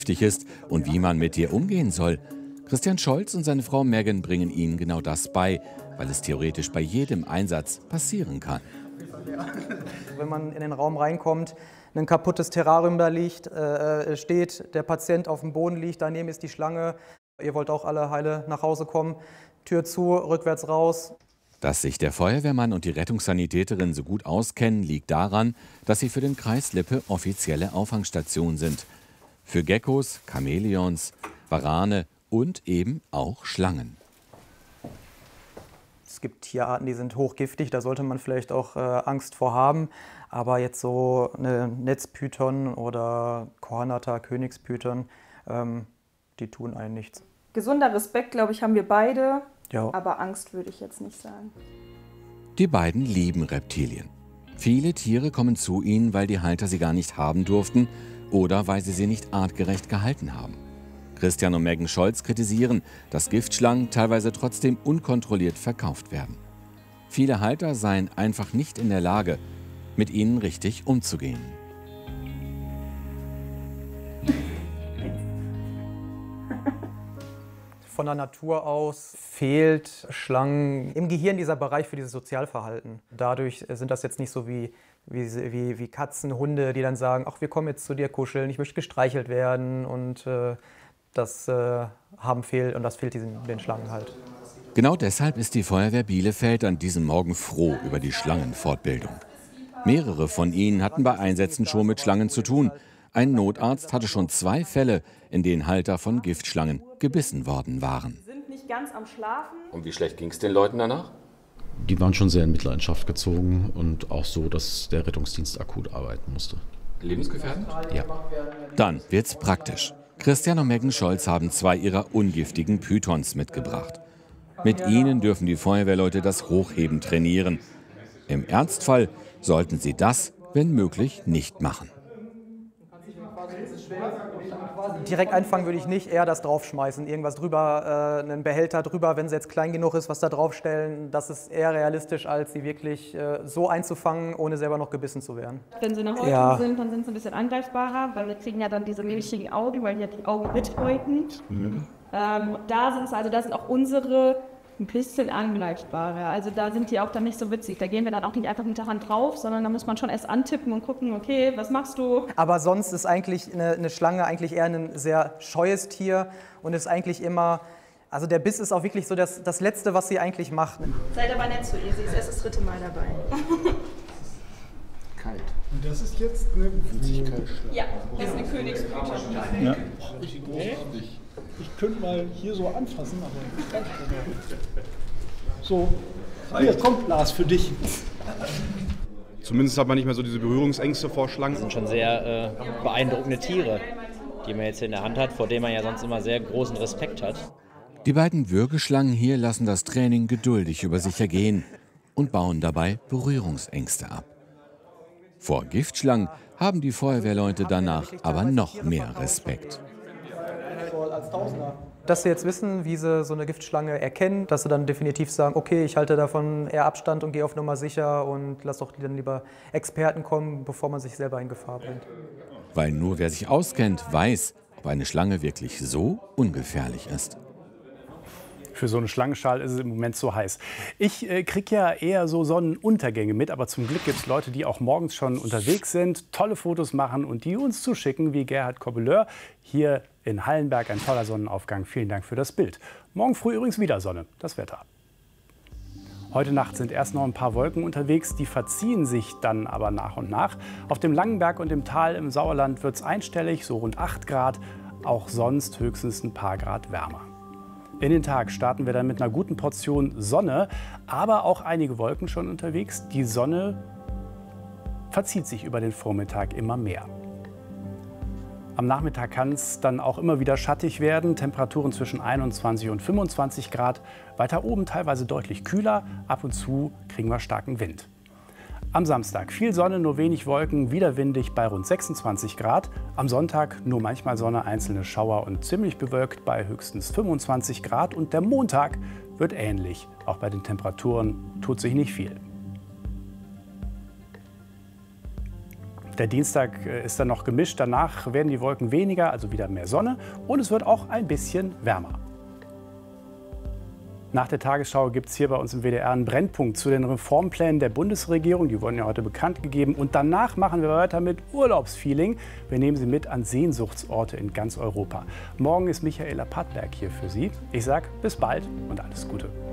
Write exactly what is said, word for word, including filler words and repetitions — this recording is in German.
ist und wie man mit ihr umgehen soll. Christian Scholz und seine Frau Megan bringen ihnen genau das bei, weil es theoretisch bei jedem Einsatz passieren kann. Wenn man in den Raum reinkommt, ein kaputtes Terrarium da liegt, äh, steht, der Patient auf dem Boden liegt, daneben ist die Schlange. Ihr wollt auch alle heile nach Hause kommen. Tür zu, rückwärts raus. Dass sich der Feuerwehrmann und die Rettungssanitäterin so gut auskennen, liegt daran, dass sie für den Kreis Lippe offizielle Auffangstation sind. Für Geckos, Chamäleons, Warane und eben auch Schlangen. Es gibt Tierarten, die sind hochgiftig, da sollte man vielleicht auch äh, Angst vor haben. Aber jetzt so eine Netzpython oder Kornata, Königspython, ähm, die tun einem nichts. Gesunder Respekt, glaube ich, haben wir beide, ja. Aber Angst würde ich jetzt nicht sagen. Die beiden lieben Reptilien. Viele Tiere kommen zu ihnen, weil die Halter sie gar nicht haben durften oder weil sie sie nicht artgerecht gehalten haben. Christian und Megan Scholz kritisieren, dass Giftschlangen teilweise trotzdem unkontrolliert verkauft werden. Viele Halter seien einfach nicht in der Lage, mit ihnen richtig umzugehen. Von der Natur aus fehlt Schlangen im Gehirn dieser Bereich für dieses Sozialverhalten. Dadurch sind das jetzt nicht so wie, wie, wie, wie Katzen, Hunde, die dann sagen, ach, wir kommen jetzt zu dir kuscheln, ich möchte gestreichelt werden. Und äh, das äh, haben fehlt und das fehlt diesen, den Schlangen halt. Genau deshalb ist die Feuerwehr Bielefeld an diesem Morgen froh über die Schlangenfortbildung. Mehrere von ihnen hatten bei Einsätzen schon mit Schlangen zu tun. Ein Notarzt hatte schon zwei Fälle, in denen Halter von Giftschlangen gebissen worden waren. Wir sind nicht ganz am Schlafen. Und wie schlecht ging es den Leuten danach? Die waren schon sehr in Mitleidenschaft gezogen und auch so, dass der Rettungsdienst akut arbeiten musste. Lebensgefährdend? Ja. Dann wird's praktisch. Christian und Megan Scholz haben zwei ihrer ungiftigen Pythons mitgebracht. Mit ihnen dürfen die Feuerwehrleute das Hochheben trainieren. Im Ernstfall sollten sie das, wenn möglich, nicht machen. Direkt einfangen würde ich nicht, eher das draufschmeißen, irgendwas drüber, äh, einen Behälter drüber, wenn sie jetzt klein genug ist, was da draufstellen. Das ist eher realistisch, als sie wirklich äh, so einzufangen, ohne selber noch gebissen zu werden. Wenn sie eine Häutung Ja. sind, dann sind sie ein bisschen angreifbarer, weil wir kriegen ja dann diese milchigen Augen, weil die ja die Augen mithäuten. Mhm. Ähm, da sind es, also da sind auch unsere ein bisschen angreifbarer. Also da sind die auch dann nicht so witzig. Da gehen wir dann auch nicht einfach mit der Hand drauf, sondern da muss man schon erst antippen und gucken, okay, was machst du? Aber sonst ist eigentlich eine, eine Schlange eigentlich eher ein sehr scheues Tier und ist eigentlich immer, also der Biss ist auch wirklich so das, das Letzte, was sie eigentlich macht. Seid aber nett zu ihr, sie ist erst das dritte Mal dabei. Kalt. Und das ist jetzt eine Flüssigkeit. Ja, das ist eine Königspython. Ja. Richtig großartig. Ich könnte mal hier so anfassen, aber so, hier kommt Lars für dich. Zumindest hat man nicht mehr so diese Berührungsängste vor Schlangen. Das sind schon sehr äh, beeindruckende Tiere, die man jetzt in der Hand hat, vor denen man ja sonst immer sehr großen Respekt hat. Die beiden Würgeschlangen hier lassen das Training geduldig über sich ergehen und bauen dabei Berührungsängste ab. Vor Giftschlangen haben die Feuerwehrleute danach aber noch mehr Respekt. Dass sie jetzt wissen, wie sie so eine Giftschlange erkennen, dass sie dann definitiv sagen, okay, ich halte davon eher Abstand und gehe auf Nummer sicher und lass doch dann lieber Experten kommen, bevor man sich selber in Gefahr bringt. Weil nur wer sich auskennt, weiß, ob eine Schlange wirklich so ungefährlich ist. Für so einen Schlangenschal ist es im Moment so heiß. Ich äh, kriege ja eher so Sonnenuntergänge mit, aber zum Glück gibt es Leute, die auch morgens schon unterwegs sind, tolle Fotos machen und die uns zuschicken, wie Gerhard Kobbeleur. Hier in Hallenberg ein toller Sonnenaufgang. Vielen Dank für das Bild. Morgen früh übrigens wieder Sonne, das Wetter. Heute Nacht sind erst noch ein paar Wolken unterwegs, die verziehen sich dann aber nach und nach. Auf dem Langenberg und im Tal im Sauerland wird es einstellig, so rund acht Grad, auch sonst höchstens ein paar Grad wärmer. In den Tag starten wir dann mit einer guten Portion Sonne, aber auch einige Wolken schon unterwegs. Die Sonne verzieht sich über den Vormittag immer mehr. Am Nachmittag kann es dann auch immer wieder schattig werden. Temperaturen zwischen einundzwanzig und fünfundzwanzig Grad. Weiter oben teilweise deutlich kühler. Ab und zu kriegen wir starken Wind. Am Samstag viel Sonne, nur wenig Wolken, wieder windig bei rund sechsundzwanzig Grad. Am Sonntag nur manchmal Sonne, einzelne Schauer und ziemlich bewölkt bei höchstens fünfundzwanzig Grad. Und der Montag wird ähnlich. Auch bei den Temperaturen tut sich nicht viel. Der Dienstag ist dann noch gemischt. Danach werden die Wolken weniger, also wieder mehr Sonne. Und es wird auch ein bisschen wärmer. Nach der Tagesschau gibt es hier bei uns im W D R einen Brennpunkt zu den Reformplänen der Bundesregierung. Die wurden ja heute bekannt gegeben. Und danach machen wir weiter mit Urlaubsfeeling. Wir nehmen Sie mit an Sehnsuchtsorte in ganz Europa. Morgen ist Michaela Pattberg hier für Sie. Ich sage bis bald und alles Gute.